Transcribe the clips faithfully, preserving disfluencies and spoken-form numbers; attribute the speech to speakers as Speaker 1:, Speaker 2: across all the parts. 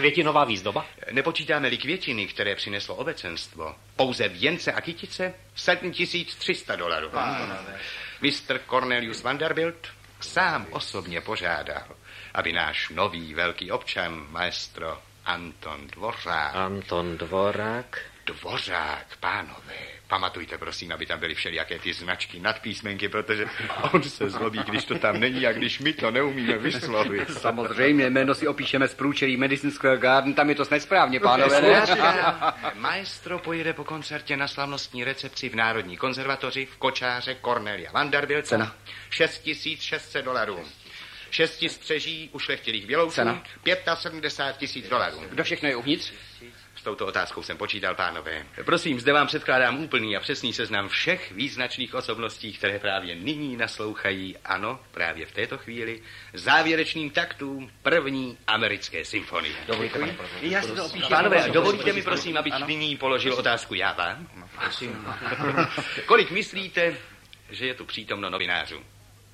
Speaker 1: květinová výzdoba?
Speaker 2: Nepočítáme-li květiny, které přineslo obecenstvo, pouze věnce a kytice, sedm tisíc tři sta dolarů. mister Cornelius Vanderbilt sám osobně požádal, aby náš nový velký občan, maestro Anton Dvořák...
Speaker 1: Anton Dvořák?
Speaker 2: Dvořák, pánové. Pamatujte, prosím, aby tam byly všelijaké ty značky nad písmenky, protože on se zlobí, když to tam není a když my to neumíme vyslovit.
Speaker 3: Samozřejmě, jméno si opíšeme z průčelí Madison Square Garden, tam je to nesprávně, pánové. Ne?
Speaker 2: Maestro pojede po koncertě na slavnostní recepci v Národní konzervatoři v kočáře Cornelia Vanderbilta.
Speaker 3: Cena?
Speaker 2: šest tisíc šest set dolarů. Šesti střeží ušlechtilých běloučů. sedmdesát pět tisíc dolarů.
Speaker 3: Kdo všechno je uvnitř?
Speaker 2: S touto otázkou jsem počítal, pánové. Prosím, zde vám předkládám úplný a přesný seznam všech význačných osobností, které právě nyní naslouchají, ano, právě v této chvíli, závěrečným taktům první americké symfonie.
Speaker 3: Dovolíte, pane
Speaker 2: Já si to opíšu. Pánové, dovolíte mi, prosím, abych ano? nyní položil otázku já vám?
Speaker 3: Prosím.
Speaker 2: Kolik myslíte, že je tu přítomno novinářů?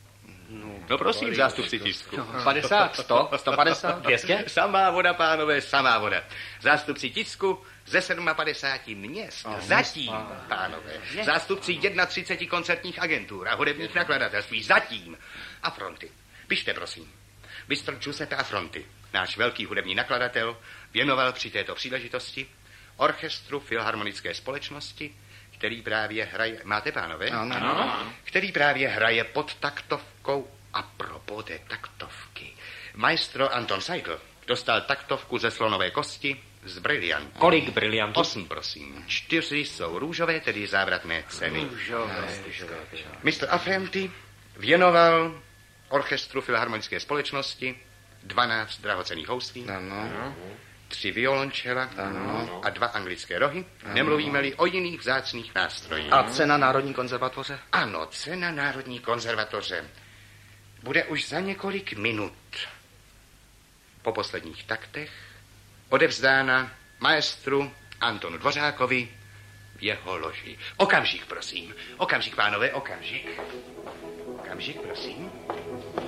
Speaker 2: No prosím, zástupci tisku.
Speaker 3: padesát, sto, sto padesát,
Speaker 1: dvě stě?
Speaker 2: Samá voda, pánové, samá voda. Zástupci tisku ze padesáti sedmi měst. Oh, zatím, pánové. Zástupci třiceti jedna koncertních agentur a hudebních nakladatelství. Zatím. A Fronty. Pište, prosím. mistr Giuseppe Affronti, náš velký hudební nakladatel, věnoval při této příležitosti orchestru Filharmonické společnosti, který právě hraje... Máte, pánové?
Speaker 3: Ano. ano.
Speaker 2: Který právě hraje pod taktovkou a propos té taktovky. Maestro Anton Seidl dostal taktovku ze slonové kosti z briliantů.
Speaker 1: Kolik briliantů?
Speaker 2: Osm, prosím. Čtyři jsou růžové, tedy závratné ceny.
Speaker 3: Růžové.
Speaker 2: mistr Affronti věnoval orchestru Filharmonické společnosti dvanáct drahocenných houslí.
Speaker 3: Ano.
Speaker 2: Tři violončela ano. a dva anglické rohy. Ano. Nemluvíme-li o jiných vzácných nástrojích.
Speaker 3: A cena Národní konzervatoře?
Speaker 2: Ano, cena Národní konzervatoře bude už za několik minut po posledních taktech odevzdána maestru Antonu Dvořákovi v jeho loži. Okamžik, prosím. Okamžik, pánové, okamžik. Okamžik, prosím.